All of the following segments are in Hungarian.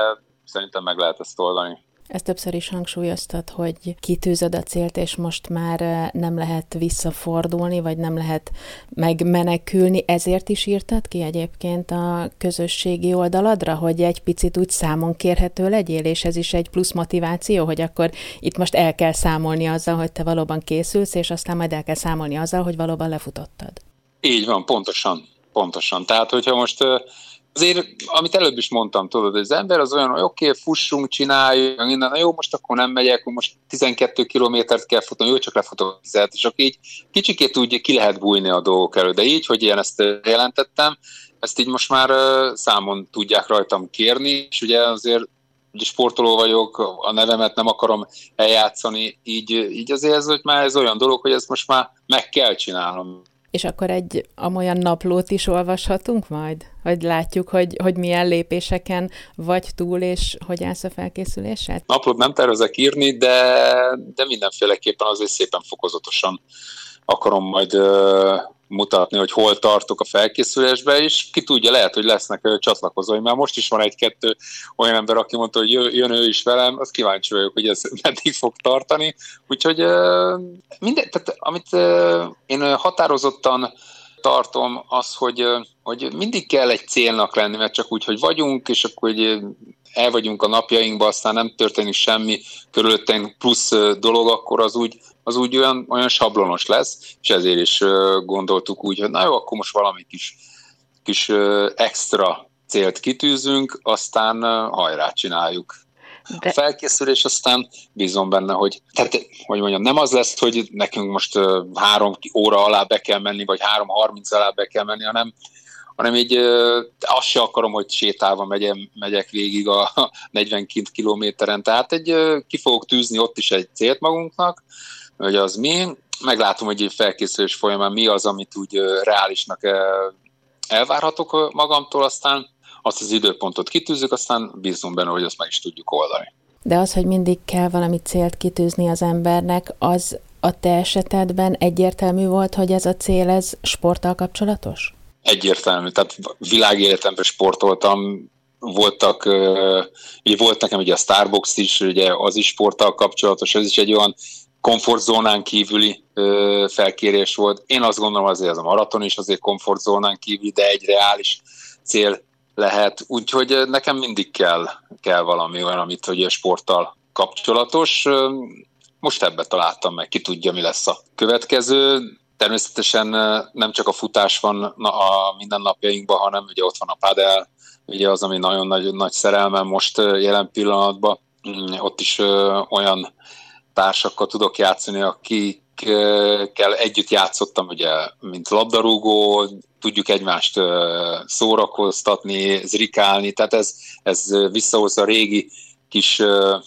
szerintem meg lehet ezt oldani. Ezt többször is hangsúlyoztad, hogy kitűzöd a célt, és most már nem lehet visszafordulni, vagy nem lehet megmenekülni. Ezért is írtad ki egyébként a közösségi oldaladra, hogy egy picit úgy számon kérhető legyél, és ez is egy plusz motiváció, hogy akkor itt most el kell számolni azzal, hogy te valóban készülsz, és aztán majd el kell számolni azzal, hogy valóban lefutottad. Így van, pontosan. Tehát, hogyha most azért, amit előbb is mondtam, tudod, az ember az olyan, hogy oké, fussunk, csináljuk, minden, na jó, most akkor nem megyek, most 12 kilométert kell futni, jó, csak lefutok 10, és akkor így kicsikét úgy ki lehet bújni a dolgok elő, de így, hogy ilyen ezt jelentettem, ezt így most már számon tudják rajtam kérni, és ugye azért ugye sportoló vagyok, a nevemet nem akarom eljátszani, így azért ez olyan dolog, hogy ezt most már meg kell csinálnom. És akkor egy amolyan naplót is olvashatunk majd? Hogy látjuk, hogy milyen lépéseken vagy túl, és hogy állsz a felkészüléssel? Naplót nem tervezek írni, de mindenféleképpen azért szépen fokozatosan akarom majd mutatni, hogy hol tartok a felkészülésbe, és ki tudja, lehet, hogy lesznek csatlakozói, mert most is van egy-kettő olyan ember, aki mondta, hogy jön ő is velem, az kíváncsi vagyok, hogy ez meddig fog tartani. Úgyhogy tehát, amit én határozottan tartom, az, hogy mindig kell egy célnak lenni, mert csak úgy, hogy vagyunk, és akkor hogy el vagyunk a napjainkban, aztán nem történik semmi körülöttünk plusz dolog, akkor az úgy olyan sablonos lesz, és ezért is gondoltuk úgy, hogy na jó, akkor most valami kis extra célt kitűzünk, aztán hajrá csináljuk. A felkészülés, aztán bízom benne, hogy mondjam, nem az lesz, hogy nekünk most 3 óra alá be kell menni, vagy 3:30 alá be kell menni, hanem így azt se akarom, hogy sétálva megyek végig a 42 kilométeren. Tehát ki fogok tűzni ott is egy célt magunknak, hogy az mi. Meglátom, hogy egy felkészülés folyamán mi az, amit úgy reálisnak elvárhatok magamtól, aztán azt az időpontot kitűzzük, aztán bízom benne, hogy azt meg is tudjuk oldani. De az, hogy mindig kell valami célt kitűzni az embernek, az a te esetedben egyértelmű volt, hogy ez a cél, ez sporttal kapcsolatos? Egyértelmű, tehát világéletemben sportoltam, volt nekem ugye a Starbucks is, ugye az is sporttal kapcsolatos, ez is egy olyan komfortzónán kívüli felkérés volt. Én azt gondolom, azért ez a maraton is azért komfortzónán kívüli, de egy reális cél lehet. Úgyhogy nekem mindig kell valami olyan, amit hogy sporttal kapcsolatos. Most ebbe találtam meg, ki tudja, mi lesz a következő. Természetesen nem csak a futás van a mindennapjainkban, hanem ugye ott van a padel, ugye az, ami nagyon nagy szerelmem most jelen pillanatban. Ott is olyan társakkal tudok játszani, akikkel együtt játszottam, ugye, mint labdarúgó, tudjuk egymást szórakoztatni, zrikálni, tehát ez visszahozza a régi kis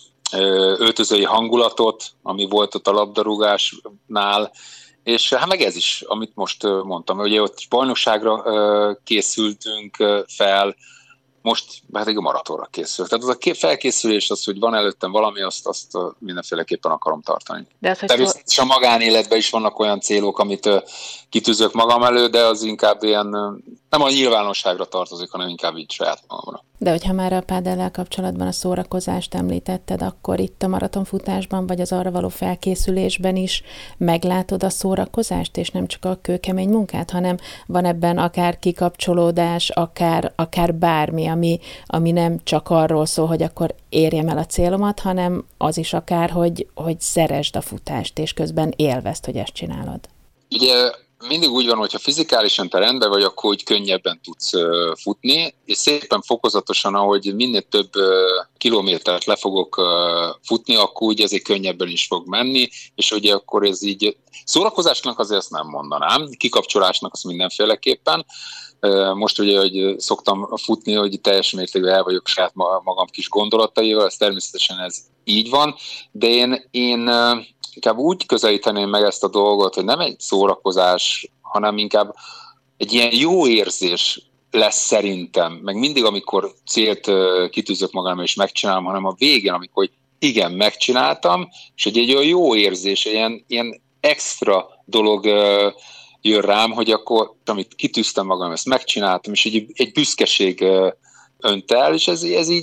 öltözői hangulatot, ami volt ott a labdarúgásnál, és hát meg ez is, amit most mondtam, ugye ott bajnokságra készültünk fel, most pedig a maratonra készül. Tehát az a felkészülés, az, hogy van előttem valami, azt mindenféleképpen akarom tartani. Természetesen a magánéletben is vannak olyan célok, amit kitűzök magam elő, de az inkább ilyen, nem a nyilvánosságra tartozik, hanem inkább így saját magamra. De hogyha már a pádellel kapcsolatban a szórakozást említetted, akkor itt a maratonfutásban, vagy az arra való felkészülésben is meglátod a szórakozást, és nem csak a kőkemény munkát, hanem van ebben akár kikapcsolódás, akár bármi, ami nem csak arról szól, hogy akkor érjem el a célomat, hanem az is akár, hogy szeresd a futást, és közben élvezd, hogy ezt csinálod. Ugye mindig úgy van, hogyha fizikálisan te rendben vagy, akkor úgy könnyebben tudsz futni, és szépen fokozatosan, ahogy minél több kilométert le fogok futni, akkor úgy ezért könnyebben is fog menni, és ugye akkor ez így szórakozásnak azért ezt nem mondanám, kikapcsolásnak az mindenféleképpen. Most ugye, hogy szoktam futni, hogy teljes mértékben el vagyok saját magam kis gondolataival, ez természetesen ez így van, de én inkább úgy közelíteném meg ezt a dolgot, hogy nem egy szórakozás, hanem inkább egy ilyen jó érzés lesz szerintem, meg mindig, amikor célt kitűzök magam és megcsinálom, hanem a végén, amikor igen, megcsináltam, és egy olyan jó érzés, ilyen extra dolog jön rám, hogy akkor, amit kitűztem magam, ezt megcsináltam, és egy büszkeség önt el, és ez így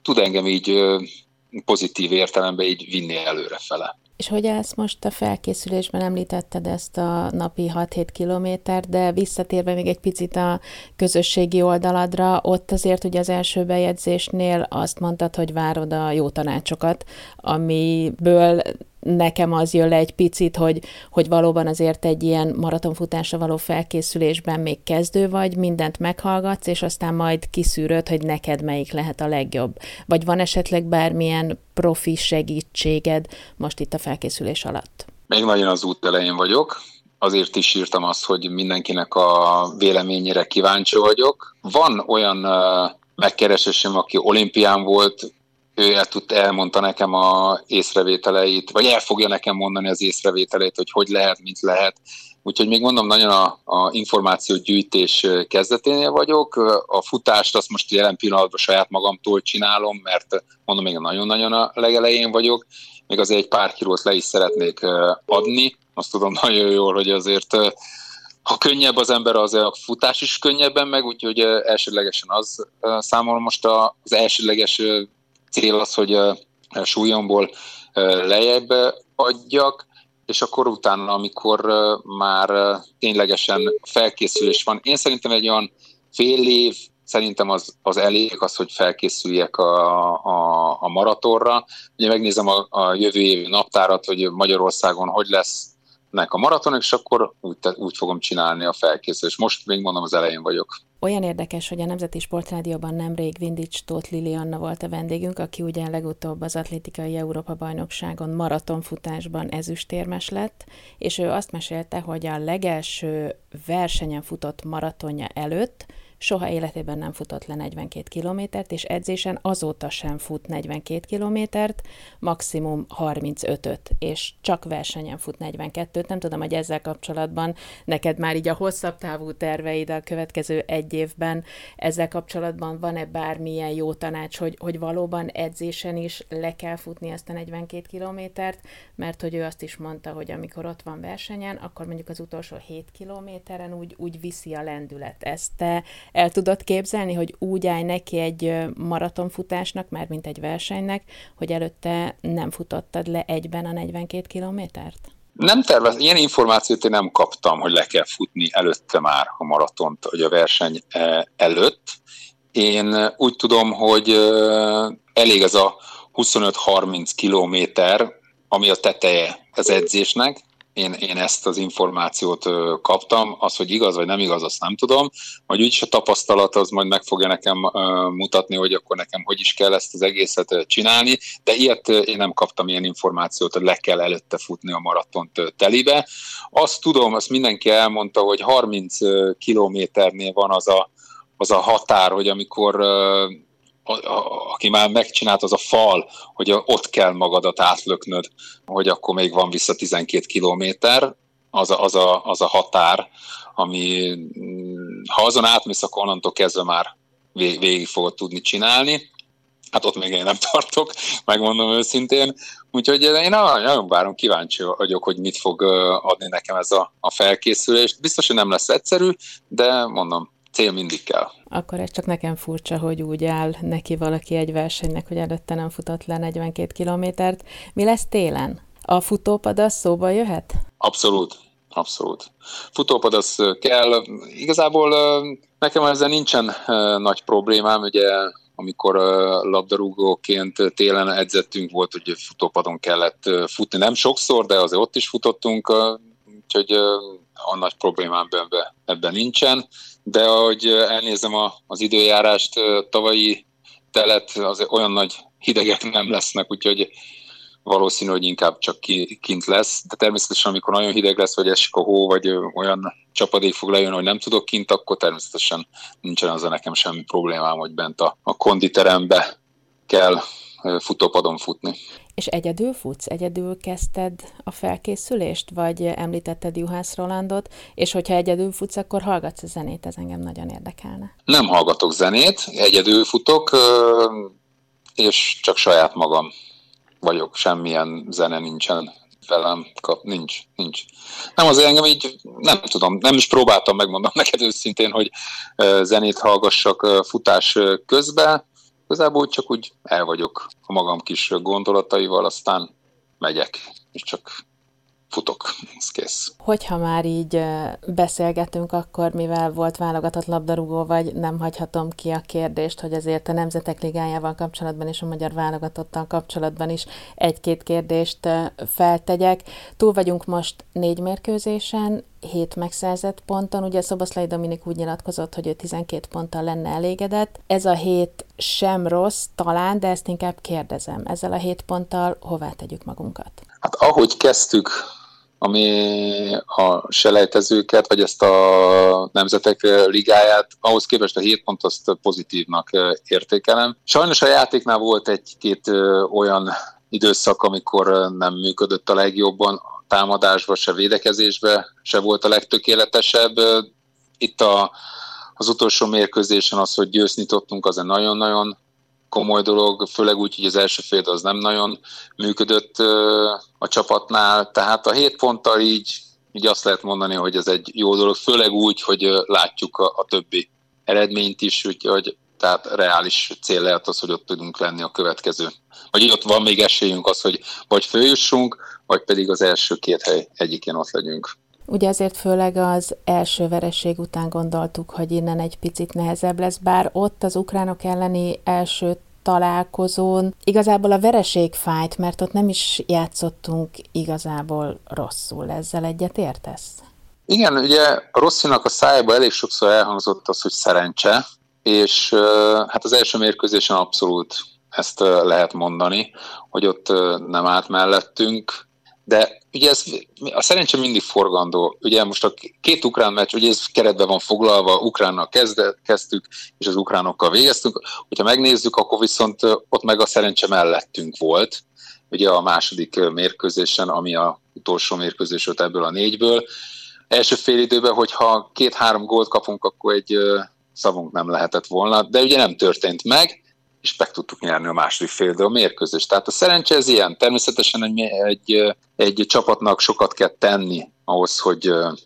tud engem így pozitív értelemben így vinni előrefele. És hogy állsz most a felkészülésben, említetted ezt a napi 6-7 kilométert, de visszatérve még egy picit a közösségi oldaladra, ott azért ugye az első bejegyzésnél azt mondtad, hogy várod a jó tanácsokat, amiből nekem az jön le egy picit, hogy valóban azért egy ilyen maratonfutásra való felkészülésben még kezdő vagy, mindent meghallgatsz, és aztán majd kiszűröd, hogy neked melyik lehet a legjobb. Vagy van esetleg bármilyen profi segítséged most itt a felkészülés alatt? Még nagyon az út elején vagyok, azért is írtam azt, hogy mindenkinek a véleményére kíváncsi vagyok. Van olyan megkeresésem, aki olimpián volt, ő elmondta nekem az észrevételeit, vagy el fogja nekem mondani az észrevételeit, hogy lehet, mit lehet. Úgyhogy még mondom, nagyon a információgyűjtés kezdeténél vagyok. A futást azt most jelen pillanatban saját magamtól csinálom, mert mondom, még nagyon-nagyon a legelején vagyok. Még azért egy pár kilót le is szeretnék adni. Azt tudom nagyon jól, hogy azért ha könnyebb az ember, az a futás is könnyebben meg, úgyhogy elsődlegesen az számomra most az elsődleges cél az, hogy súlyomból lejjebb adjak, és akkor utána, amikor már ténylegesen felkészülés van, én szerintem egy olyan fél év, szerintem az elég az, hogy felkészüljek a maratonra. Ugye megnézem a jövő évi naptárat, hogy Magyarországon hogy lesznek a maratonok, és akkor úgy fogom csinálni a felkészülést. Most még mondom, az elején vagyok. Olyan érdekes, hogy a Nemzeti Sportrádióban nemrég Vindics Tóth Lilianna volt a vendégünk, aki ugye legutóbb az atlétikai Európa-bajnokságon maratonfutásban ezüstérmes lett, és ő azt mesélte, hogy a legelső versenyen futott maratonja előtt soha életében nem futott le 42 kilométert, és edzésen azóta sem fut 42 kilométert, maximum 35-öt, és csak versenyen fut 42-t. Nem tudom, hogy ezzel kapcsolatban neked már így a hosszabb távú terveid a következő egy évben, ezzel kapcsolatban van-e bármilyen jó tanács, hogy valóban edzésen is le kell futni ezt a 42 kilométert, mert hogy ő azt is mondta, hogy amikor ott van versenyen, akkor mondjuk az utolsó 7 kilométeren úgy viszi a lendület. Ezt te el tudod képzelni, hogy úgy állj neki egy maratonfutásnak, már mint egy versenynek, hogy előtte nem futottad le egyben a 42 kilométert? Nem tervezem, ilyen információt én nem kaptam, hogy le kell futni előtte már a maratont, vagy a verseny előtt. Én úgy tudom, hogy elég ez a 25-30 kilométer, ami a teteje az edzésnek. Én ezt az információt kaptam, az, hogy igaz vagy nem igaz, azt nem tudom, majd úgyis a tapasztalat az majd meg fogja nekem mutatni, hogy akkor nekem hogy is kell ezt az egészet csinálni, de ilyet én nem kaptam, ilyen információt, hogy le kell előtte futni a maratont telibe. Azt tudom, azt mindenki elmondta, hogy 30 kilométernél van az a határ, hogy amikor aki már megcsinált, az a fal, hogy ott kell magadat átlöknöd, hogy akkor még van vissza 12 kilométer, az a határ, ami ha azon átmész, akkor onnantól kezdve már végig fogod tudni csinálni. Hát ott még én nem tartok, megmondom őszintén. Úgyhogy én nagyon várom, kíváncsi vagyok, hogy mit fog adni nekem ez a felkészülés. Biztos, hogy nem lesz egyszerű, de mondom, cél mindig kell. Akkor ez csak nekem furcsa, hogy úgy áll neki valaki egy versenynek, hogy előtte nem futott le 42 kilométert. Mi lesz télen? A futópad az szóba jöhet? Abszolút. Futópad az kell. Igazából nekem ezzel nincsen nagy problémám, ugye amikor labdarúgóként télen edzettünk, volt, hogy futópadon kellett futni. Nem sokszor, de azért ott is futottunk, úgyhogy a nagy problémám ebben nincsen. De ahogy elnézem az időjárást, tavalyi telet, az olyan nagy hidegek nem lesznek, úgyhogy valószínű, hogy inkább csak kint lesz. De természetesen, amikor nagyon hideg lesz, vagy esik a hó, vagy olyan csapadék fog lejönni, hogy nem tudok kint, akkor természetesen nincsen azzal nekem semmi problémám, hogy bent a konditerembe kell futópadon futni. És egyedül futsz? Egyedül kezdted a felkészülést? Vagy említetted Juhász Rolandot? És hogyha egyedül futsz, akkor hallgatsz a zenét? Ez engem nagyon érdekelne. Nem hallgatok zenét, egyedül futok, és csak saját magam vagyok. Semmilyen zene nincsen velem. Nincs. Nem, azért engem így, nem tudom, nem is próbáltam, megmondom neked őszintén, hogy zenét hallgassak futás közben. Igazából csak úgy el vagyok a magam kis gondolataival, aztán megyek, és csak futok, ez kész. Hogyha már így beszélgetünk, akkor mivel volt válogatott labdarúgó vagy, nem hagyhatom ki a kérdést, hogy azért a Nemzetek Ligájával kapcsolatban és a magyar válogatottal kapcsolatban is egy-két kérdést feltegyek. Túl vagyunk most 4 mérkőzésen, 7 megszerzett ponton. Ugye Szoboszlai Dominik úgy nyilatkozott, hogy ő 12 ponttal lenne elégedett. Ez a 7 sem rossz, talán, de ezt inkább kérdezem. Ezzel a 7 ponttal hová tegyük magunkat? Hát ahogy kezdtük, ami a selejtezőket, vagy ezt a Nemzetek Ligáját, ahhoz képest a 7 pont azt pozitívnak értékelem. Sajnos a játéknál volt egy-két olyan időszak, amikor nem működött a legjobban, támadásba, se védekezésbe, se volt a legtökéletesebb. Itt az utolsó mérkőzésen az, hogy győzni tudtunk, az egy nagyon-nagyon komoly dolog, főleg úgy, hogy az első fél az nem nagyon működött a csapatnál, tehát a 7 ponttal így azt lehet mondani, hogy ez egy jó dolog, főleg úgy, hogy látjuk a többi eredményt is, úgyhogy tehát reális cél lehet az, hogy ott tudunk lenni a következő. Vagy ott van még esélyünk az, hogy vagy följussunk, vagy pedig az első 2 hely egyikén ott legyünk. Ugye azért főleg az első vereség után gondoltuk, hogy innen egy picit nehezebb lesz, bár ott az ukránok elleni első találkozón igazából a vereség fájt, mert ott nem is játszottunk igazából rosszul. Ezzel egyet értesz? Igen, ugye Rosszinak a szájába elég sokszor elhangzott az, hogy szerencse, és hát az első mérkőzésen abszolút ezt lehet mondani, hogy ott nem állt mellettünk, de ugye a szerencse mindig forgandó. Ugye most a 2 ukrán meccs, ugye ez keretben van foglalva, ukránnal kezdtük, és az ukránokkal végeztünk. Hogyha megnézzük, akkor viszont ott meg a szerencse mellettünk volt. Ugye a második mérkőzésen, ami a utolsó mérkőzés volt ebből a 4-ből. Első fél időben, hogyha 2-3 gólt kapunk, akkor egy szavunk nem lehetett volna, de ugye nem történt meg, és meg tudtuk nyerni a második fél idő a mérkőzést. Tehát a szerencse ez ilyen. Természetesen egy csapatnak sokat kell tenni ahhoz, hogy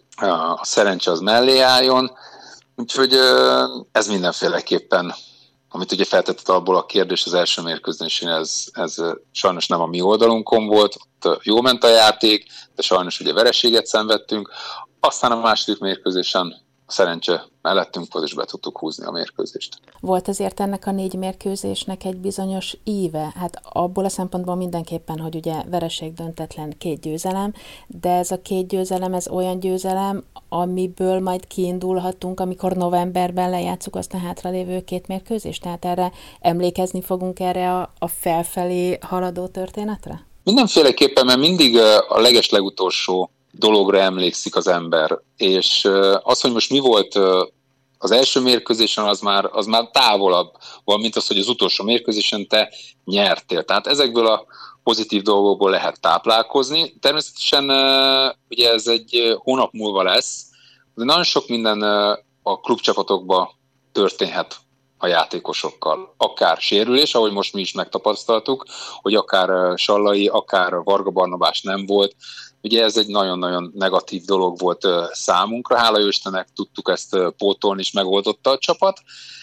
a szerencse az mellé álljon. Úgyhogy ez mindenféleképpen, amit ugye feltetett abból a kérdés az első mérkőzésén, ez sajnos nem a mi oldalunkon volt, ott jó ment a játék, de sajnos ugye vereséget szenvedtünk. Aztán a második mérkőzésen szerencse mellettünk volt, és be tudtuk húzni a mérkőzést. Volt azért ennek a 4 mérkőzésnek egy bizonyos íve? Hát abból a szempontból mindenképpen, hogy ugye vereség döntetlen 2 győzelem, de ez a 2 győzelem, ez olyan győzelem, amiből majd kiindulhatunk, amikor novemberben lejátszuk azt a hátralévő 2 mérkőzést? Tehát erre emlékezni fogunk erre a felfelé haladó történetre? Mindenféleképpen, mert mindig a legeslegutolsó dologra emlékszik az ember, és az, hogy most mi volt az első mérkőzésen, az már távolabb van, mint az, hogy az utolsó mérkőzésen te nyertél. Tehát ezekből a pozitív dolgokból lehet táplálkozni. Természetesen ugye ez egy hónap múlva lesz, de nagyon sok minden a klubcsapatokban történhet a játékosokkal. Akár sérülés, ahogy most mi is megtapasztaltuk, hogy akár Sallai, akár Varga Barnabás nem volt. Ugye ez egy nagyon-nagyon negatív dolog volt számunkra, hála Istennek tudtuk ezt pótolni, és megoldotta a csapat,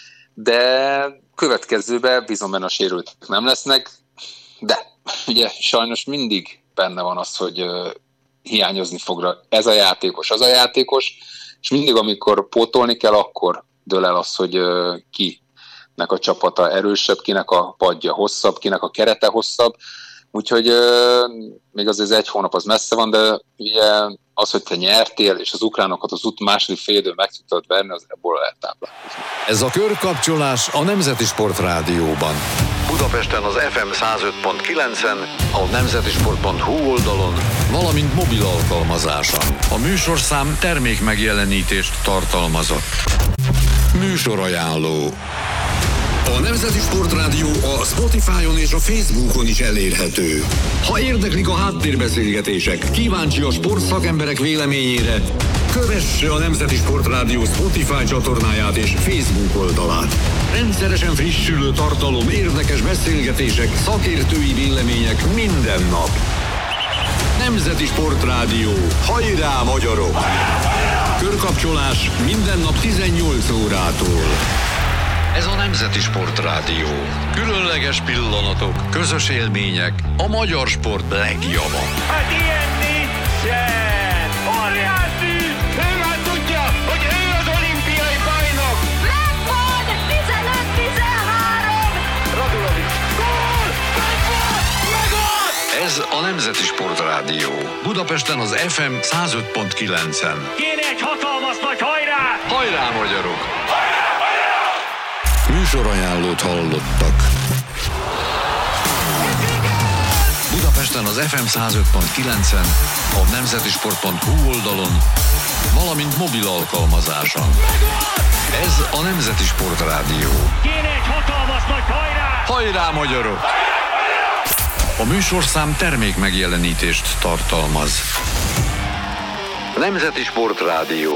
de következőben bízom benne a sérültek nem lesznek, de ugye sajnos mindig benne van az, hogy hiányozni fog ez a játékos, az a játékos, és mindig amikor pótolni kell, akkor dől el az, hogy kinek a csapata erősebb, kinek a padja hosszabb, kinek a kerete hosszabb. Úgyhogy még azért 1 hónap az messze van, de ugye az, hogy te nyertél, és az ukránokat az második fél időn meg tudtad verni, az ebből lehet táplálkozni. Ez a körkapcsolás a Nemzeti Sport Rádióban. Budapesten az FM 105.9-en, a nemzetisport.hu oldalon, valamint mobil alkalmazáson. A műsorszám termék megjelenítést tartalmazott. Műsorajánló. A Nemzeti Sport Rádió a Spotify-on és a Facebookon is elérhető. Ha érdeklik a háttérbeszélgetések, kíváncsi a sportszakemberek véleményére, kövesse a Nemzeti Sport Rádió Spotify csatornáját és Facebook oldalát. Rendszeresen frissülő tartalom, érdekes beszélgetések, szakértői vélemények minden nap. Nemzeti Sport Rádió. Hajrá, magyarok! Körkapcsolás minden nap 18 órától. Ez a Nemzeti Sportrádió. Különleges pillanatok, közös élmények, a magyar sport legjava. Hát ilyen nincsen! Óriási! Ő már tudja, hogy ő az olimpiai bajnok! Megvan! 15-13! Radulovics! Gól! Megvan! Ez a Nemzeti Sportrádió. Budapesten az FM 105.9-en. Kéne egy hatalmas nagy hajrá! Hajrá, magyarok! Műsorajánlót hallottak. Budapesten az FM 105.9-en, a nemzetisport.hu oldalon, valamint mobil alkalmazáson. Ez a Nemzeti Sportrádió. Kéne egy hatalmas nagy hajrá! Hajrá, magyarok! A műsorszám termék megjelenítést tartalmaz. Nemzeti Sportrádió.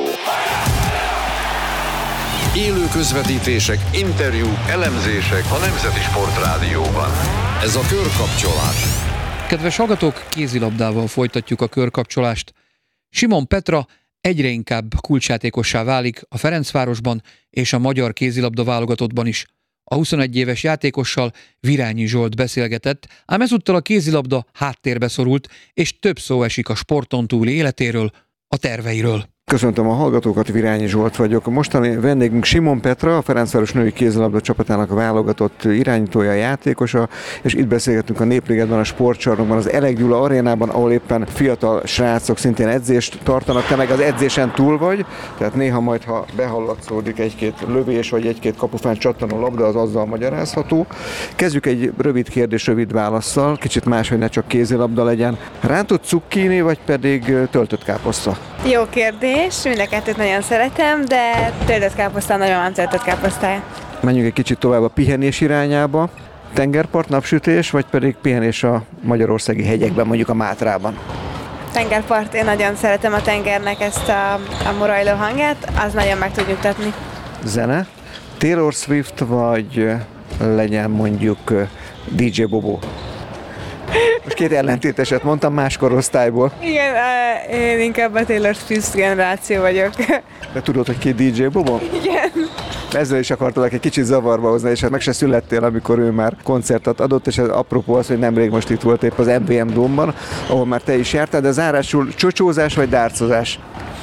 Élő közvetítések, interjúk, elemzések a Nemzeti Sportrádióban. Ez a körkapcsolás. Kedves hallgatók, kézilabdával folytatjuk a körkapcsolást. Simon Petra egyre inkább kulcsjátékossá válik a Ferencvárosban és a magyar kézilabda válogatottban is. A 21 éves játékossal Virányi Zsolt beszélgetett, ám ezúttal a kézilabda háttérbe szorult, és több szó esik a sporton túli életéről, a terveiről. Köszöntöm a hallgatókat, Virányi Zsolt vagyok. Mostani vendégünk Simon Petra, a Ferencváros női kézilabda csapatának válogatott irányítója, játékosa, és itt beszélgetünk a Népligetben, a sportcsarnokban, az Elek Gyula arénában, ahol éppen fiatal srácok szintén edzést tartanak. Te meg az edzésen túl vagy, tehát néha majd, ha behallatszódik egy-két lövés, vagy egy-két kapufán csattanó labda, az azzal magyarázható. Kezdjük egy rövid kérdés, rövid válasszal, kicsit más, hogy ne csak kézilabda legyen. Rántott cukkini, vagy pedig töltött káposzta? Jó kérdés, mind a kettőt nagyon szeretem, de töltött káposztán nagyon van töltött káposztája. Menjünk egy kicsit tovább a pihenés irányába. Tengerpart, napsütés, vagy pedig pihenés a magyarországi hegyekben, mondjuk a Mátrában? Tengerpart, én nagyon szeretem a tengernek ezt a morajló hangját, az nagyon meg tud nyugtatni. Zene. Taylor Swift, vagy legyen mondjuk DJ Bobo? Most két ellentéteset mondtam más korosztályból. Igen, én inkább a Taylor Swift generáció vagyok. De tudod, hogy két DJ Bobo? Igen. Ezzel is akartalak egy kicsit zavarba hozni, és hát meg se születtél, amikor ő már koncertet adott, és ez apropó az, hogy nemrég most itt volt épp az MVM Dómban, ahol már te is jártál, de zárásul csocsózás vagy dárcozás?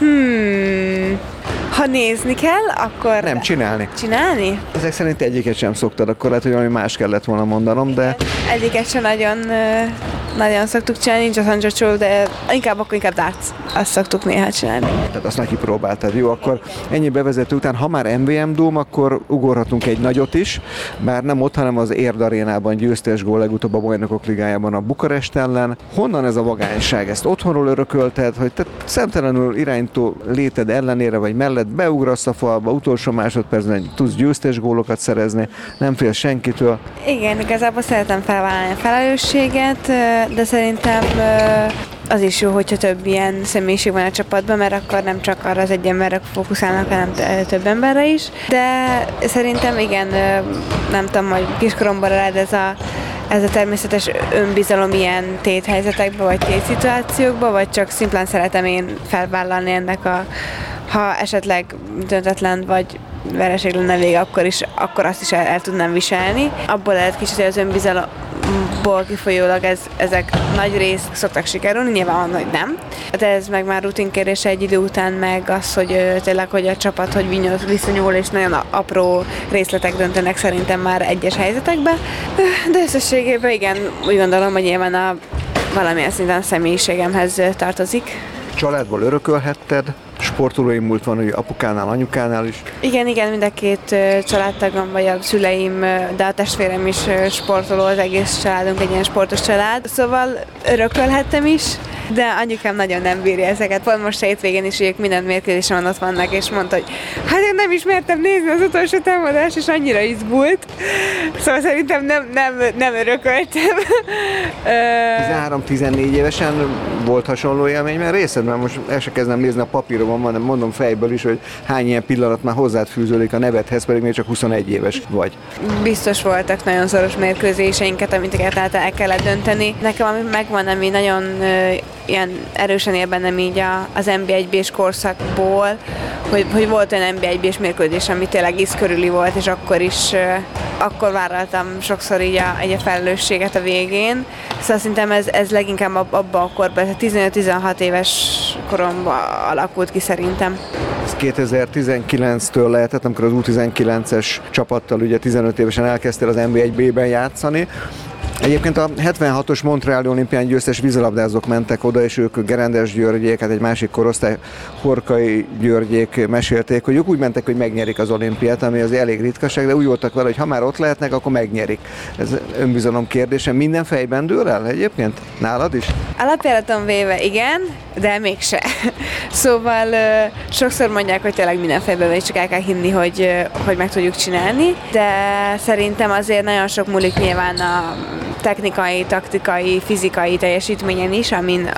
Ha nézni kell, akkor... Nem, csinálni. Csinálni? Ezek szerint egyiket sem szoktad, akkor lehet, hogy valami más kellett volna mondanom, de... Egyiket sem nagyon szoktuk csinálni, nincs azon csocsó, de inkább darts. Azt szoktuk néha csinálni. Tehát azt neki próbáltad. Jó, akkor ennyi bevezető után, ha már MVM Dóm, akkor ugorhatunk egy nagyot is, bár nem ott, hanem az Érd arénában győztes gól legutóbb a Bajnokok Ligájában a Bukarest ellen. Honnan ez a vagányság? Ezt otthonról örökölted, hogy te szemtelenül irányító léted ellenére vagy mellett beugrasz a falba, utolsó másodpercben tudsz győztes gólokat szerezni, nem félsz senkitől? Igen, igazából szeretem felvállalni a felelősséget, de szerintem az is jó, hogyha több ilyen személyiség van a csapatban, mert akkor nem csak arra az egy emberre fókuszálnak, hanem több emberre is. De szerintem igen, nem tudom, hogy kiskoromban ered ez a természetes önbizalom ilyen téthelyzetekben, vagy tétszituációkban, vagy csak szimplán szeretem én felvállalni ennek ha esetleg döntetlen vagy vereség lenne vége, akkor azt is el tudnám viselni. Abból lehet kicsit, hogy az önbizalomból kifolyólag ezek nagy részt szoktak sikerülni, nyilván van, hogy nem. De ez meg már rutinkérdése egy idő után, meg az, hogy tényleg, hogy a csapat hogy viszonyul, és nagyon apró részletek döntenek szerintem már egyes helyzetekben. De összességében igen, úgy gondolom, hogy nyilván valamilyen szinten személyiségemhez tartozik. Családból örökölhetted, sportolói múlt van, hogy apukánál, anyukánál is. Igen, mind a két családtagom, vagy a szüleim, de a testvérem is sportoló, az egész családunk egy ilyen sportos család. Szóval örökölhettem is, de anyukám nagyon nem bírja ezeket. Pont most hétvégén is ők minden mérkőzésen ott vannak, és mondta, hogy hát én nem ismertem nézni az utolsó támadást, és annyira izgult. Szóval szerintem nem örököltem. 13-14 évesen volt hasonló élmény, mert részed, mert most el se kezdem nézni a papíromon, hanem mondom fejből is, hogy hány ilyen pillanat már hozzád fűződik a nevedhez, pedig még csak 21 éves vagy. Biztos voltak nagyon szoros mérkőzéseinket, amiket el kellett dönteni. Nekem ami megvan, ami nagyon ilyen erősen él bennem így az NB1-B-s korszakból, hogy volt olyan NB1-B-s mérkőzés, ami tényleg íz körüli volt, és akkor vállaltam sokszor így a felelősséget a végén. Szóval szerintem ez leginkább abban a korban, 15-16 éves koromban alakult ki szerintem. Ez 2019-től lehetett, amikor az U19-es csapattal ugye 15 évesen elkezdtél az NB1-B-ben játszani. Egyébként a 76-os Montreali olimpián győztes vízilabdázók mentek oda, és ők Gerendes Györgyék, hát egy másik korosztály, Horkai Györgyék mesélték, hogy ők úgy mentek, hogy megnyerik az olimpiát, ami az elég ritkaság, de úgy voltak vele, hogy ha már ott lehetnek, akkor megnyerik. Ez önbizalom kérdése. Minden fejben dől el egyébként? Nálad is? Alapjáraton véve igen, de mégse. Szóval sokszor mondják, hogy tényleg minden fejben véve, csak el kell hinni, hogy meg tudjuk csinálni, de szerintem azért nagyon sok múlik nyilván a technikai, taktikai, fizikai teljesítményen is,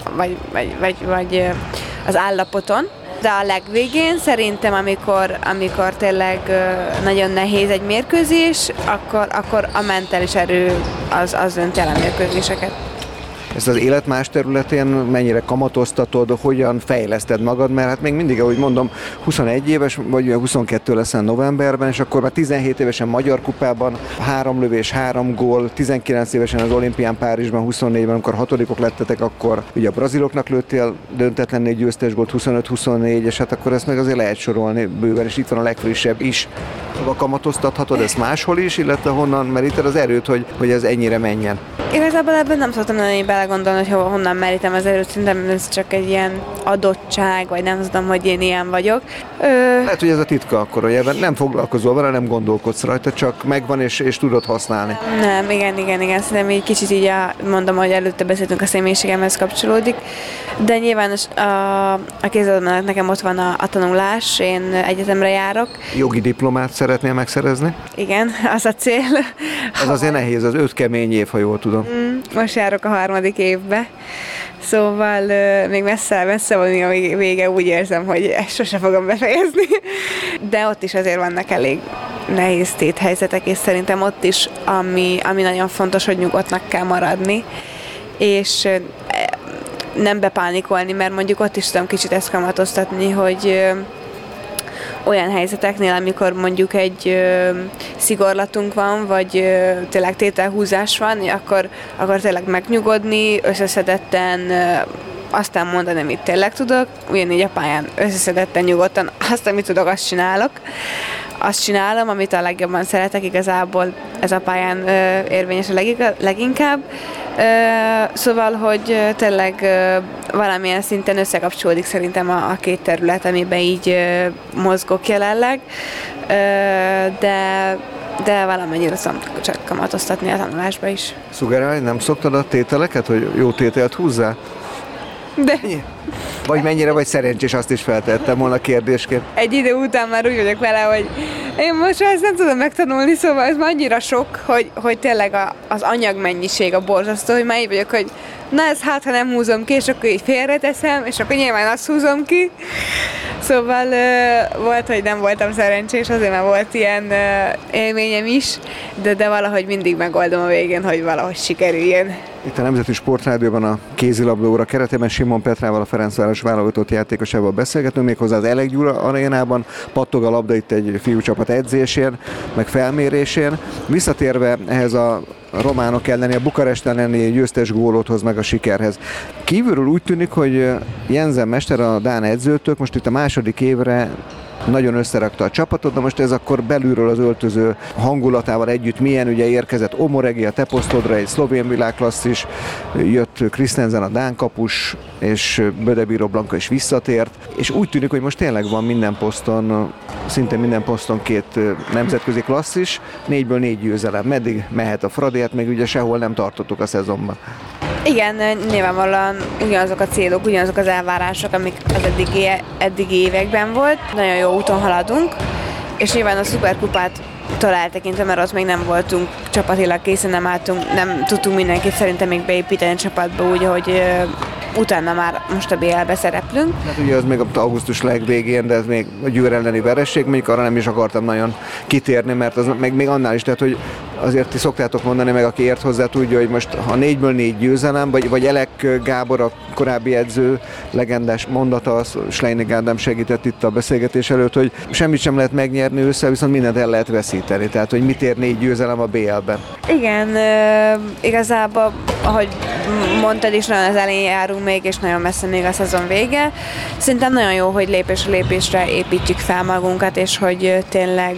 vagy az állapoton. De a legvégén szerintem, amikor tényleg nagyon nehéz egy mérkőzés, akkor a mentális erő az dönti el a mérkőzéseket. Ezt az élet más területén mennyire kamatoztatod, hogyan fejleszted magad, mert hát még mindig, ahogy mondom, 21 éves, vagy 22 leszel novemberben, és akkor már 17 évesen Magyar Kupában 3 lövés, 3 gól, 19 évesen az olimpián Párizsban, 24-ben, amikor hatodikok lettetek, akkor ugye a braziloknak lőttél döntetlennél győztes gólt, 25-24, és hát akkor ezt meg azért lehet sorolni bőven, és itt van a legfrissebb is. Szóval kamatoztathatod ezt máshol is, illetve honnan meríted az erőt, hogy ez ennyire menjen? Igazából ebben nem szoktam belegondolni, hogy honnan merítem az erőt, szerintem ez csak egy ilyen adottság, vagy nem tudom, hogy én ilyen vagyok. Lehet, hogy ez a titka akkor, hogy ebben nem foglalkozol vele, nem gondolkodsz rajta, csak megvan és tudod használni. Nem, igen, szerintem így kicsit így mondom, hogy előtte beszéltünk, a személyiségemhez kapcsolódik, de nyilván a kézilabdában nekem ott van a tanulás, én egyetemre járok. Jogi diplomát szeretnél megszerezni? Igen, az a cél. Ez azért nehéz, az 5 kemény év, ha jól tudom. Most járok a 3. évbe, szóval még messze van a vége, úgy érzem, hogy ezt sose fogom befejezni. De ott is azért vannak elég nehéz téthelyzetek, és szerintem ott is, ami nagyon fontos, hogy nyugodtnak kell maradni, és nem bepánikolni, mert mondjuk ott is tudom kicsit ezt kamatoztatni, hogy olyan helyzeteknél, amikor mondjuk egy szigorlatunk van, vagy tényleg tételhúzás van, akkor tényleg megnyugodni, összeszedetten aztán mondani, amit tényleg tudok, ugyanígy a pályán összeszedetten, nyugodtan, azt, amit tudok, azt csinálok. Azt csinálom, amit a legjobban szeretek, igazából ez a pályán érvényes a leginkább. Szóval, hogy tényleg valamilyen szinten összekapcsolódik szerintem a két terület, amiben így mozgok jelenleg, de valamennyire csak kamatoztatni a tanulásba is. Szugerálj, nem szoktad a tételeket, hogy jó tételt húzzál? De... Vagy mennyire vagy szerencsés, azt is feltettem volna kérdésként. Egy idő után már úgy vagyok vele, hogy én most ezt nem tudom megtanulni, szóval ez már annyira sok, hogy tényleg az anyagmennyiség a borzasztó, hogy már így vagyok, hogy na ez hát, ha nem húzom ki, és akkor így félreteszem, és akkor nyilván azt húzom ki. Szóval volt, hogy nem voltam szerencsés, azért már volt ilyen élményem is, de valahogy mindig megoldom a végén, hogy valahogy sikerüljön. Itt a Nemzeti Sportrádióban a kézilabda óra keretében Simon Petrával, a Ferencváros válogatott játékosával beszélgetünk, méghozzá az Elek Gyula arénában, pattog a labda itt egy fiúcsapat edzésén, meg felmérésén. Visszatérve ehhez a románok elleni, a Bukarest elleni győztes gólothoz, meg a sikerhez. Kívülről úgy tűnik, hogy Jensen mester, a dán edzőtök most itt a második évre nagyon összerakta a csapatot, de most ez akkor belülről az öltöző hangulatával együtt milyen, ugye érkezett Omoregi a te posztodra, egy szlovén világklasszis, jött Christensen a dán kapus, és Bödebíró Blanka is visszatért, és úgy tűnik, hogy most tényleg van minden poszton, szinte minden poszton 2 nemzetközi klasszis, 4-ből 4 győzelem. Meddig mehet a Fradi, hát még ugye sehol nem tartottuk a szezonban. Igen, nyilvánvalóan ugyanazok a célok, ugyanazok az elvárások, amik az eddigi években volt. Nagyon jó úton haladunk, és nyilván a szuperkupától eltekintve, mert ott még nem voltunk csapatilag készen, nem tudtunk mindenkit szerintem még beépíteni a csapatba úgy, hogy utána már most a BL-be szereplünk. Hát ugye az még augusztus legvégén, de ez még a Győr elleni veresség, mondjuk arra nem is akartam nagyon kitérni, mert az még annál is, tehát hogy azért ti szoktátok mondani, meg aki ért hozzá tudja, hogy most ha 4-ből 4 győzelem, vagy Elek Gábor, a korábbi edző legendás mondata, Schleinig Ádám segített itt a beszélgetés előtt, hogy semmit sem lehet megnyerni ősszel, viszont mindent el lehet veszíteni. Tehát, hogy mit ér 4 győzelem a BL-ben. Igen, igazából, ahogy mondtad is, nagyon az elején járunk még, és nagyon messze még a szezon vége. Szerintem nagyon jó, hogy lépésről lépésre építjük fel magunkat, és hogy tényleg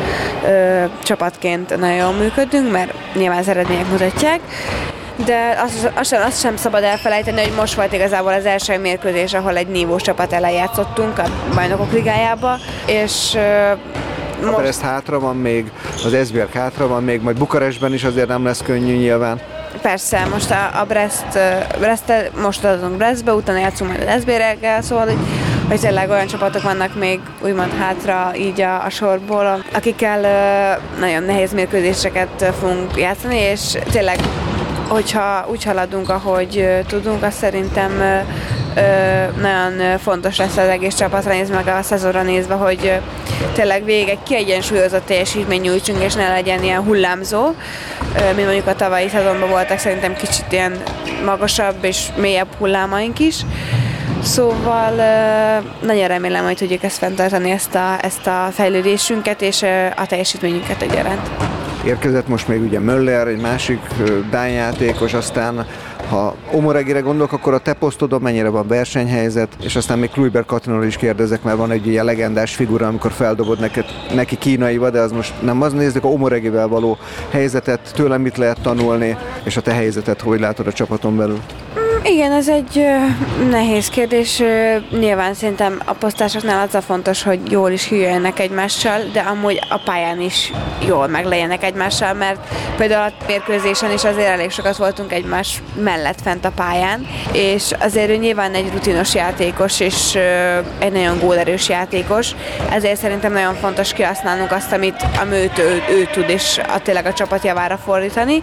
csapatként nagyon jól működünk, mert nyilván az eredmények mutatják. De azt sem szabad elfelejteni, hogy most volt igazából az első mérkőzés, ahol egy nívós csapat ellen játszottunk a Bajnokok Ligájába, és a Brest hátra van még, az Esbjerg hátra van még, majd Bukarestben is azért nem lesz könnyű nyilván. Persze, most a Brest most adunk Brestbe, utána játszunk majd az Esbjerggel, szóval hogy tényleg olyan csapatok vannak még úgymond hátra így a sorból, akikkel nagyon nehéz mérkőzéseket fogunk játszani, és tényleg, hogyha úgy haladunk, ahogy tudunk, azt szerintem nagyon fontos lesz az egész csapatra nézve, meg a szezonra nézve, hogy tényleg végig egy kiegyensúlyozott teljesítmény nyújtsunk, és ne legyen ilyen hullámzó, mint mondjuk a tavalyi szezonban voltak szerintem kicsit ilyen magasabb és mélyebb hullámaink is. Szóval nagyon remélem, hogy tudjuk ezt fenntartani, ezt a fejlődésünket és a teljesítményünket egyaránt. Érkezett most még ugye Möller, egy másik dán játékos, aztán ha Omoregire gondolok, akkor a te posztodon mennyire van versenyhelyzet, és aztán még Kluivert Katrinról is kérdezek, mert van egy ilyen legendás figura, amikor feldobod neki kínaiba, de az most nem az. Nézzük a Omoregivel való helyzetet, tőlem mit lehet tanulni, és a te helyzetet hogy látod a csapaton belül? Igen, ez egy nehéz kérdés. Nyilván szerintem a posztásoknál az a fontos, hogy jól is hűljenek egymással, de amúgy a pályán is jól meglegyenek egymással, mert például a mérkőzésen is azért elég sokat voltunk egymás mellett fent a pályán, és azért ő nyilván egy rutinos játékos, és egy nagyon gólerős játékos, ezért szerintem nagyon fontos kihasználnunk azt, amit ő tud, és tényleg a csapat javára fordítani.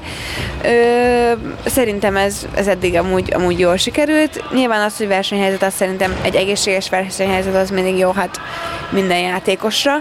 Szerintem ez eddig amúgy jól sikerült. Nyilván az, hogy versenyhelyzet, az szerintem egy egészséges versenyhelyzet az mindig jó, hát minden játékosra.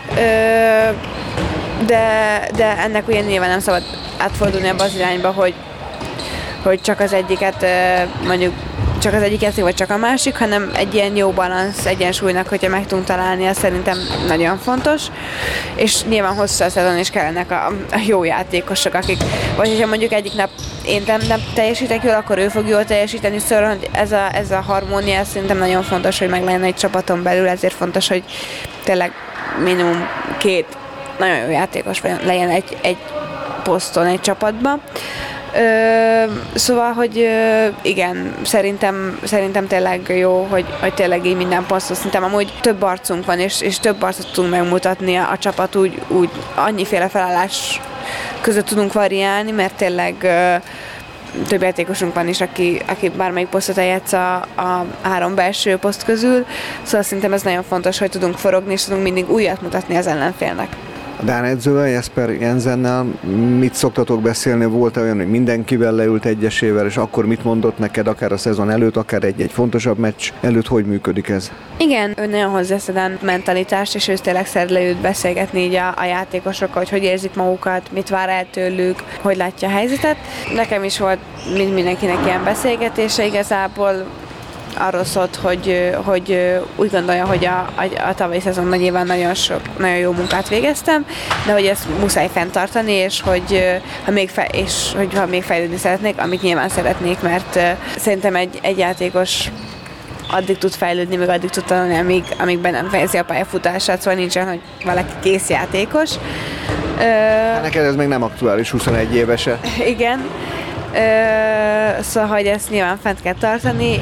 De ennek ugye nyilván nem szabad átfordulni abba az irányba, hogy csak az egyiket mondjuk csak az egyik játék, vagy csak a másik, hanem egy ilyen jó balansz egyensúlynak, hogyha meg tudunk találni, az szerintem nagyon fontos. És nyilván hosszú a szezon is kellenek a jó játékosok, akik, vagy hogyha mondjuk egyik nap én nem teljesítek jól, akkor ő fog jól teljesíteni, szóval hogy ez a harmónia szerintem nagyon fontos, hogy meg legyen egy csapaton belül, ezért fontos, hogy tényleg minimum 2 nagyon jó játékos legyen egy poszton, egy csapatban. Szóval, hogy igen, szerintem tényleg jó, hogy tényleg így minden poszton, szerintem amúgy több arcunk van, és több arcot tudunk megmutatni a csapat, úgy annyiféle felállás között tudunk variálni, mert tényleg több játékosunk van is, aki bármelyik posztot eljátsz a 3 belső poszt közül, szóval szerintem ez nagyon fontos, hogy tudunk forogni, és tudunk mindig újat mutatni az ellenfélnek. A dán edzővel, Jesper Jensennel mit szoktatok beszélni? Volt olyan, hogy mindenkivel leült egyesével, és akkor mit mondott neked, akár a szezon előtt, akár egy fontosabb meccs előtt, hogy működik ez? Igen, ő nagyon hozzászedan mentalitást, és ő tényleg szeret leült beszélgetni így a játékosokkal, hogy érzik magukat, mit vár el tőlük, hogy látja a helyzetet. Nekem is volt mindenkinek ilyen beszélgetése igazából, arról szólt, hogy úgy gondolja, hogy a tavalyi szezonban nyilván nagyon jó munkát végeztem, de hogy ezt muszáj fenntartani, és hogy ha még fejlődni szeretnék, amit nyilván szeretnék, mert szerintem egy játékos addig tud fejlődni, meg addig tud tanulni, amíg be nem fejezi a pályafutását, szóval nincsen, hogy valaki kész játékos. Neked ez még nem aktuális, 21 évese. Igen. Szóval, hogy ezt nyilván fent kell tartani,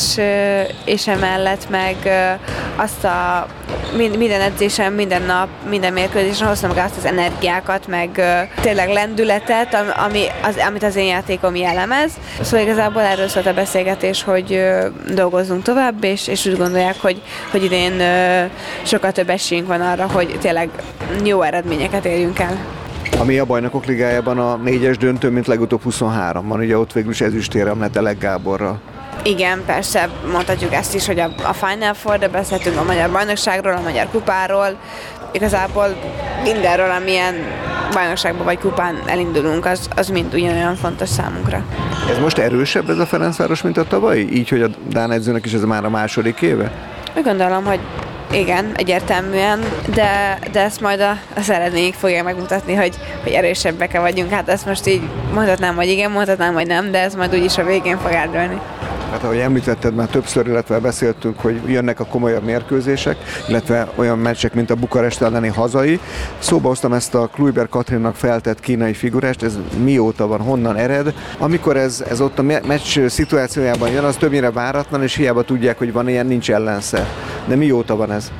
és emellett meg azt minden edzésen, minden nap, minden mérkőzésen hoztam meg azt az energiákat, meg tényleg lendületet, amit az én játékom jellemez. Szóval igazából erről szólt a beszélgetés, hogy dolgozzunk tovább, és úgy gondolják, hogy idén sokkal több esélyünk van arra, hogy tényleg jó eredményeket érjünk el. Ami a Bajnokok Ligájában a 4-es döntő, mint legutóbb 23-ban, ugye ott végül is ezüstérem lett Elek Gáborral. Igen, persze mondhatjuk ezt is, hogy a Final Four, de beszéltünk a Magyar Bajnokságról, a Magyar Kupáról, igazából mindenről, amilyen bajnokságban vagy kupán elindulunk, az mind ugyanolyan fontos számunkra. Ez most erősebb ez a Ferencváros, mint a tavalyi? Így, hogy a dán edzőnek is ez már a második éve? Úgy gondolom, hogy igen, egyértelműen, de ezt majd az eredmények fogja megmutatni, hogy erősebbek-e vagyunk. Hát ezt most így mondhatnám, hogy igen, mondhatnám, hogy nem, de ez majd úgyis a végén fog eldőlni. Hát ahogy említetted már többször, illetve beszéltünk, hogy jönnek a komolyabb mérkőzések, illetve olyan meccsek, mint a Bukarest elleni hazai. Szóba hoztam ezt a Kluivert Katrinnak feltett kínai figurást, ez mióta van, honnan ered. Amikor ez ott a meccs szituációjában jön, az többnyire váratlan, és hiába tudják, hogy van ilyen, nincs ellenszer. De mióta van ez?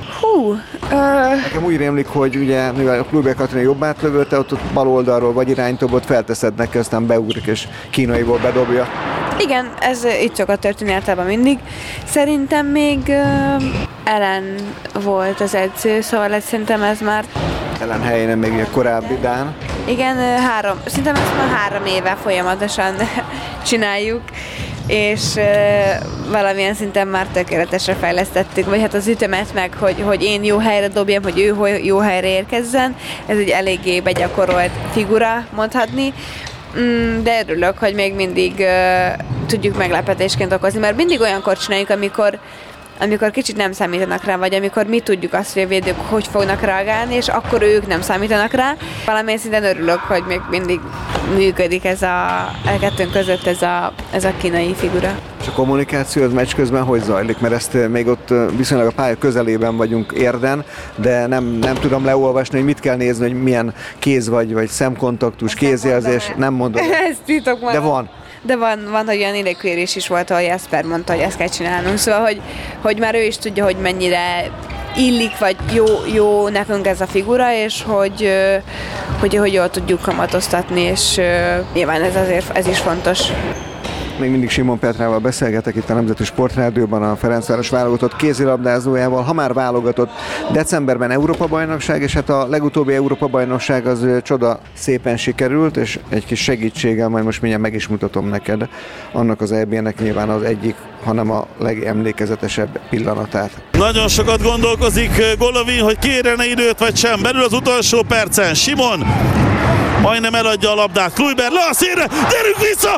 Nekem úgy rémlik, hogy ugye, mivel a Kluivert Katrin jobb átlövőte, ott bal oldalról vagy iránytobot felteszed neki, aztán beugrik és kínaiból bedobja. Igen, ez így szokott történni általában mindig. Szerintem még Ellen volt az edző, szóval szerintem ez már... Ellen helyén még a korábbi dán. Igen, szerintem ezt már 3 éve folyamatosan csináljuk, és valamilyen szinten már tökéletesre fejlesztettük, vagy hát az ütemet meg, hogy én jó helyre dobjam, hogy ő jó helyre érkezzen. Ez egy eléggé begyakorolt figura, mondhatni. De örülök, hogy még mindig tudjuk meglepetésként okozni, mert mindig olyankor csináljuk, amikor kicsit nem számítanak rá, vagy amikor mi tudjuk azt, hogy a védők hogy fognak reagálni, és akkor ők nem számítanak rá. Valamilyen szinten örülök, hogy még mindig működik ez a kettőnk között ez a kínai figura. És a kommunikáció az meccs közben hogy zajlik? Mert ezt még ott viszonylag a pálya közelében vagyunk Érden, de nem tudom leolvasni, hogy mit kell nézni, hogy milyen kéz vagy szemkontaktus, kézjelzés, nem mondom. Ezt titok már. De van. De van, hogy olyan idegkérés is volt, ahol Jesper mondta, hogy ezt kell csinálnunk. Szóval, hogy már ő is tudja, hogy mennyire illik, vagy jó nekünk ez a figura, és hogy jól tudjuk kamatoztatni, és nyilván ez is fontos. Még mindig Simon Petrával beszélgetek itt a Nemzeti Sportrádióban, a Ferencváros válogatott kézilabdázójával. Ha már válogatott, decemberben Európa-bajnokság, és hát a legutóbbi Európa-bajnokság az csoda szépen sikerült, és egy kis segítséggel majd most mindjárt meg is mutatom neked. Annak az EB-nek nyilván az egyik, hanem a legemlékezetesebb pillanatát. Nagyon sokat gondolkozik Golovin, hogy kérene időt vagy sem. Belül az utolsó percen Simon majdnem eladja a labdát. Kluivert le a szélre, gyerünk vissza!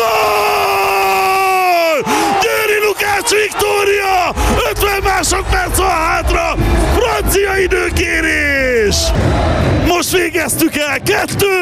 Gól! Győri Lukács Viktória! 50 másodperc van hátra! Francia időkérés! Most végeztük el! 2-1!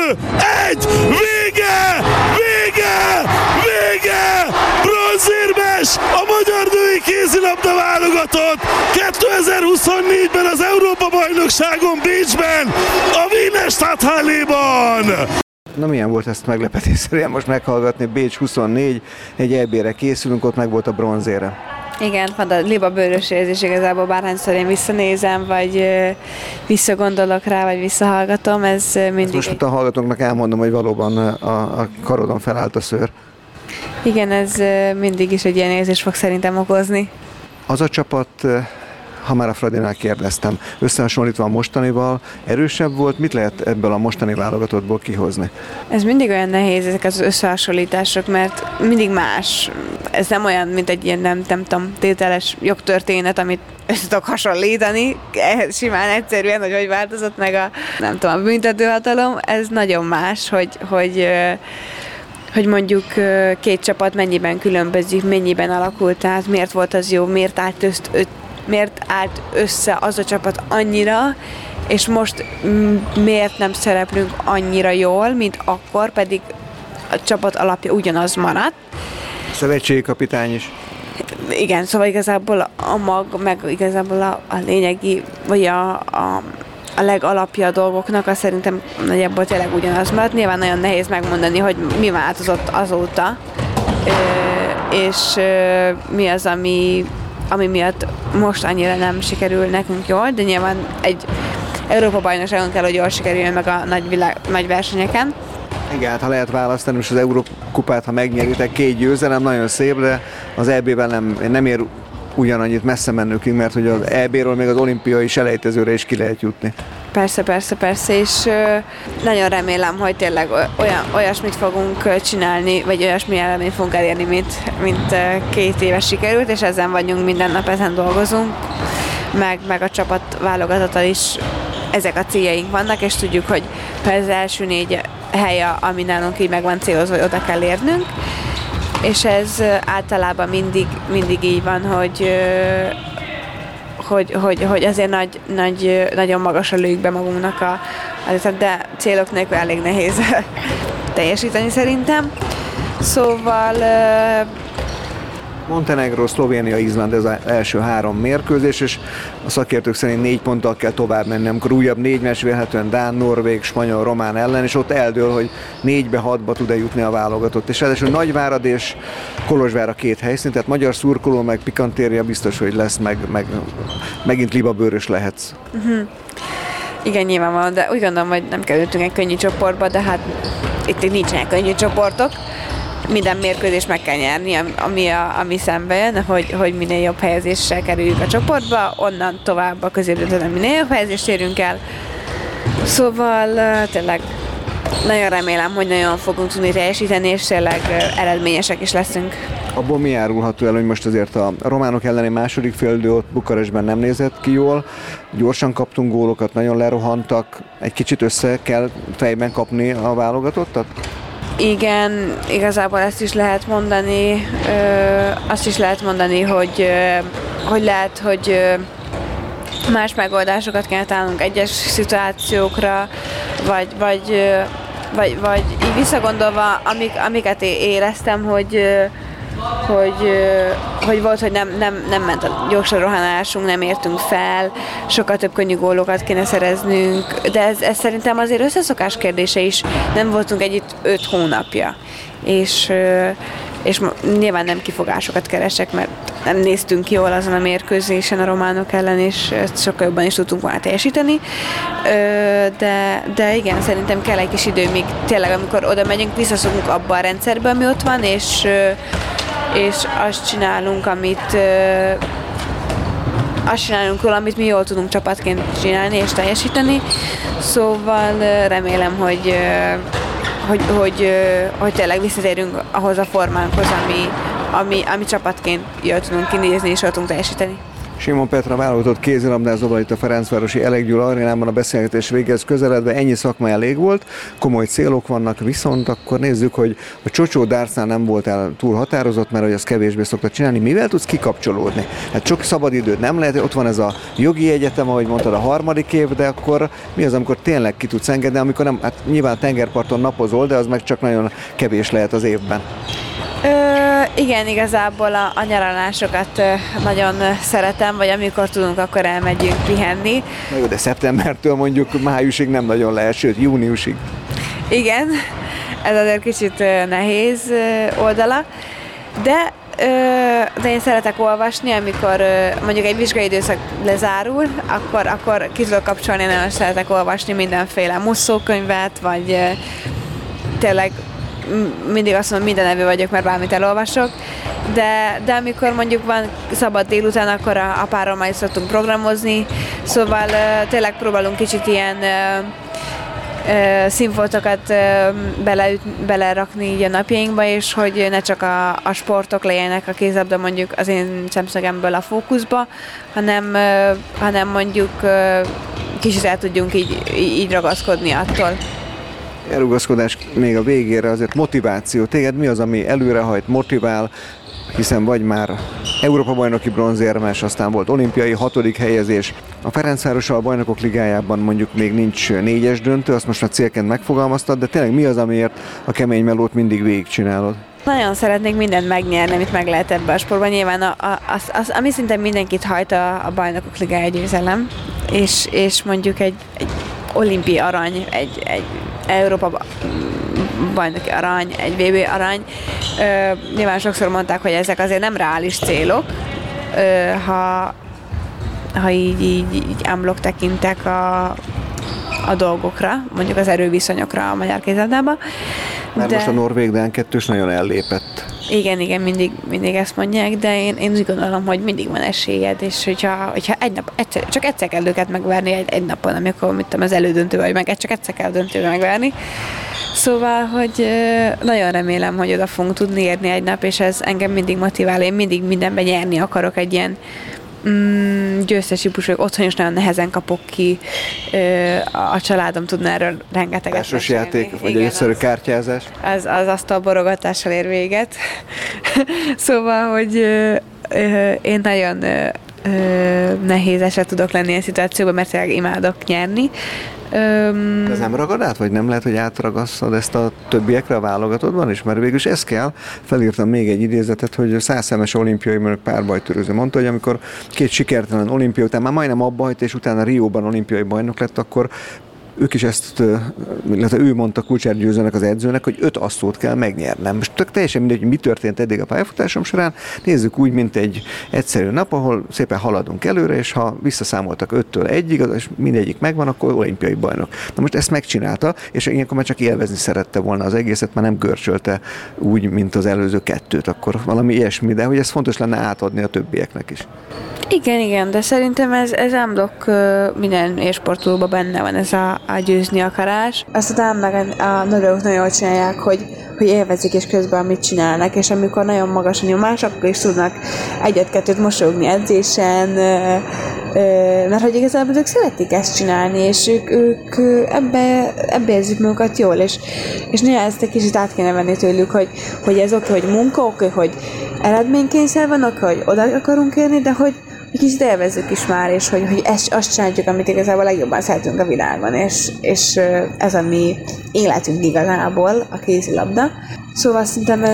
Vége! Vége! Vége! Bronzérmes! A magyar női kézilabda válogatott 2024-ben az Európa-bajnokságon Bécsben, a Wiener Stadthalléban! Na milyen volt ezt meglepetésszerűen most meghallgatni? Bécs 24, egy EB-re készülünk, ott meg volt a bronzére. Igen, liba bőrös érzés igazából, bárhányszor én visszanézem, vagy visszagondolok rá, vagy visszahallgatom, ez mindig... Ezt most a hallgatóknak elmondom, hogy valóban a karodon felállt a szőr. Igen, ez mindig is egy ilyen érzés fog szerintem okozni. Az a csapat, ha már a Fradinál kérdeztem, összehasonlítva a mostanival, erősebb volt? Mit lehet ebből a mostani válogatottból kihozni? Ez mindig olyan nehéz, ezek az összehasonlítások, mert mindig más. Ez nem olyan, mint egy ilyen nem tudom, tételes jogtörténet, amit össze tudok hasonlítani. Simán egyszerűen, hogy változott meg a büntetőhatalom. Ez nagyon más, hogy mondjuk két csapat mennyiben különbözik, mennyiben alakult át, miért volt az jó, miért állt össze az a csapat annyira, és most miért nem szereplünk annyira jól, mint akkor, pedig a csapat alapja ugyanaz maradt. Szövetségi kapitány is. Igen, szóval igazából a mag, meg igazából a lényegi, vagy a legalapja a dolgoknak, azt szerintem nagyjából tényleg ugyanaz maradt. Nyilván nagyon nehéz megmondani, hogy mi változott azóta, és mi az, ami miatt most annyira nem sikerül nekünk jól, de nyilván egy Európa-bajnokságon kell, hogy jól sikerüljön meg a nagy versenyeken. Igen, hát ha lehet választani, most az Európa-kupát, ha megnyeritek, 2 győzelem, nagyon szép, de az EB-ben nem ér ugyanannyit messze mennünk, mert hogy az EB-ről még az olimpiai selejtezőre is ki lehet jutni. Persze, és nagyon remélem, hogy tényleg olyasmit fogunk csinálni, vagy olyasmi eredményt fogunk elérni, mint 2 éve sikerült, és ezen vagyunk, minden nap ezen dolgozunk, meg a csapat válogatottal is ezek a céljaink vannak, és tudjuk, hogy ha ez az első 4 hely, ami nálunk így meg van célozva, hogy oda kell érnünk, és ez általában mindig így van, hogy azért nagyon magasra lőjük be magunknak de célok nélkül elég nehéz teljesíteni szerintem. Szóval Montenegro, Szlovénia, Izland ez az első 3 mérkőzés, és a szakértők szerint 4 ponttal kell tovább menni, amikor újabb 4 meccs vélhetően dán, norvég, spanyol, román ellen, és ott eldől, hogy 4-6-ba tud-e jutni a válogatott. És ráadásul Nagyvárad és Kolozsvár a 2 helyszín, tehát magyar szurkoló meg pikantéria biztos, hogy lesz, meg megint libabőrös lehetsz. Igen, nyilvánvalóan, de úgy gondolom, hogy nem kerültünk egy könnyű csoportba, de hát itt nincsenek könnyű csoportok. Minden mérkőzést meg kell nyerni, ami szembe jön, hogy minél jobb helyezéssel kerüljük a csoportba, onnan tovább a középdöntőben minél jobb helyezést érünk el. Szóval tényleg nagyon remélem, hogy nagyon fogunk tudni teljesíteni, és tényleg eredményesek is leszünk. Abból mi árulható el, hogy most azért a románok elleni második félidő ott Bukarestben nem nézett ki jól, gyorsan kaptunk gólokat, nagyon lerohantak, egy kicsit össze kell fejben kapni a válogatottat? Igen, igazából ezt is lehet mondani, azt is lehet mondani, hogy lehet, hogy más megoldásokat kell találnunk egyes szituációkra, vagy így visszagondolva, amiket éreztem, hogy volt, hogy nem ment a gyorsan rohanásunk, nem értünk fel, sokkal több könnyű gólokat kéne szereznünk, de ez szerintem azért összeszokás kérdése is, nem voltunk együtt 5 hónapja, és nyilván nem kifogásokat keresek, mert nem néztünk jól azon a mérkőzésen a románok ellen, és sokkal jobban is tudtunk volna teljesíteni, de igen, szerintem kell egy kis idő, míg tényleg amikor oda megyünk, visszaszokunk abba a rendszerbe, ami ott van, és azt csinálunk, amit mi jól tudunk csapatként csinálni és teljesíteni. Szóval remélem, hogy tényleg visszatérünk ahhoz a formánkhoz, ami csapatként jól tudunk kinézni és jól tudunk teljesíteni. Simon Petra válogatott kézilabdázóval itt a Ferencvárosi Elek Gyula arénában a beszélgetés végez közeledve, ennyi szakma elég volt, komoly célok vannak, viszont akkor nézzük, hogy a Csocsó Dárcnál nem voltál túl határozott, mert hogy azt kevésbé szokta csinálni. Mivel tudsz kikapcsolódni? Hát sok szabadidőd nem lehet, ott van ez a jogi egyetem, ahogy mondtad, a 3. év, de akkor mi az, amikor tényleg ki tudsz engedni, amikor nem, hát nyilván tengerparton napozol, de az meg csak nagyon kevés lehet az évben. Igen, igazából a nyaralásokat nagyon szeretem, vagy amikor tudunk, akkor elmegyünk pihenni. Na jó, de szeptembertől mondjuk májusig nem nagyon lehet, sőt júniusig. Igen, ez azért kicsit nehéz oldala, de én szeretek olvasni, amikor mondjuk egy vizsgai időszak lezárul, akkor ki tudok kapcsolni, nagyon szeretek olvasni mindenféle musszókönyvet, vagy tényleg mindig azt mondom, minden evő vagyok, mert bármit elolvasok, de amikor mondjuk van szabad délután, akkor a párommal is szoktunk programozni, szóval tényleg próbálunk kicsit ilyen színfoltokat belerakni így a napjainkba, és hogy ne csak a sportok legyenek a kézilabda mondjuk az én szemszögemből a fókuszba, hanem mondjuk kicsit el tudjunk így ragaszkodni attól. Elrugaszkodás még a végére, azért motiváció. Téged mi az, ami előrehajt, motivál, hiszen vagy már Európa-bajnoki bronzérmes, aztán volt olimpiai 6. helyezés. A Ferencvárossal a Bajnokok Ligájában mondjuk még nincs 4-es döntő, azt most a célként megfogalmaztad, de tényleg mi az, amiért a kemény melót mindig végigcsinálod? Nagyon szeretnék mindent megnyerni, amit meg lehet ebben a sportban. Nyilván ami szinte mindenkit hajt a Bajnokok Ligája győzelem, és mondjuk egy olimpiai arany, egy Európa bajnoki arany, egy VB arany. Nyilván sokszor mondták, hogy ezek azért nem reális célok, ha így unblock tekintek a dolgokra, mondjuk az erőviszonyokra a magyar kézilabdában. Mert most a norvég-dán kettős nagyon ellépett. Igen, mindig ezt mondják, de én úgy gondolom, hogy mindig van esélyed, és hogyha egy nap csak egyszer kell őket megverni egy napon, amikor az elődöntő vagy meg, csak egyszer kell döntőbe megverni. Szóval, hogy nagyon remélem, hogy oda fogunk tudni érni egy nap, és ez engem mindig motivál, én mindig mindenben nyerni akarok egy ilyen győztes típus vagyok, otthon is nagyon nehezen kapok ki, a családom tudna erről rengeteget társas játék, vagy egy egyszerű kártyázás? Az asztalborogatással ér véget. Szóval, hogy én nagyon nehéz eset tudok lenni ilyen szituációban, mert tényleg imádok nyerni. Ez nem ragad át, vagy nem lehet, hogy átragasszad ezt a többiekre a válogatottban is? Mert végülis ez kell. Felírtam még egy idézetet, hogy 100 szemes olimpiai párbajtörőző mondta, hogy amikor 2 sikertelen olimpiai után már majdnem abbajt, és utána Rióban olimpiai bajnok lett, akkor ők is ezt, illetve ő mondta Kulcsár Győzőnek, az edzőnek, hogy 5 asszót kell megnyernem. Most teljesen mindegy, hogy mi történt eddig a pályafutásom során, nézzük úgy, mint egy egyszerű nap, ahol szépen haladunk előre, és ha visszaszámoltak 5-től 1-ig, és mindegyik megvan, akkor olimpiai bajnok. Na most ezt megcsinálta, és ilyenkor már csak élvezni szerette volna az egészet, már nem görcsölte úgy, mint az előző 2-t, akkor valami ilyesmi, de hogy ez fontos lenne átadni a többieknek is. Igen, de szerintem ez unblock minden élsportolóban benne van, ez a győzni akarás. Aztán meg a nők nagyon jól csinálják, hogy élvezik és közben mit csinálnak, és amikor nagyon magas a nyomás, akkor is tudnak 1-2 mosolyogni edzésen, mert hogy igazából ők szeretik ezt csinálni, és ők ebbe érzik magukat jól, és néha ezt egy kicsit át kéne venni tőlük, hogy ez oké, hogy munka, oké, hogy eredménykényszer van, oké, hogy oda akarunk érni, de hogy kicsit élvezzük is már, és hogy azt csináljuk, amit igazából legjobban szeretünk a világon, és ez a mi életünk igazából, a kézilabda. Szóval szerintem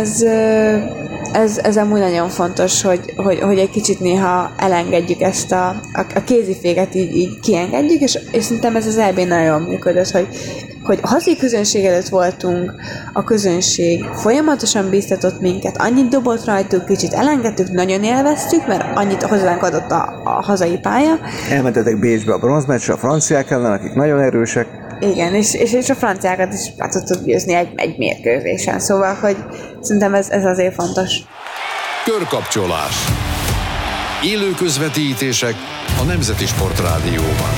ez amúgy nagyon fontos, hogy egy kicsit néha elengedjük ezt a kéziféket, így kiengedjük, és szerintem ez az EB-n nagyon jól működött, hogy a hazai közönség előtt voltunk, a közönség folyamatosan bíztatott minket, annyit dobott rajtuk, kicsit elengedtük, nagyon élveztük, mert annyit hozzánk adott a hazai pálya. Elmentetek Bécsbe a bronzmeccsre, a franciák ellen, akik nagyon erősek. Igen, és a franciákat is már tudtuk győzni egy mérkőzésen, szóval, hogy szerintem ez azért fontos. Körkapcsolás. Élő közvetítések a Nemzeti Sportrádióban.